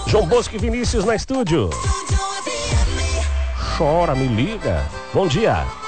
João Bosco e Vinícius na estúdio. Chora, me liga. Bom dia.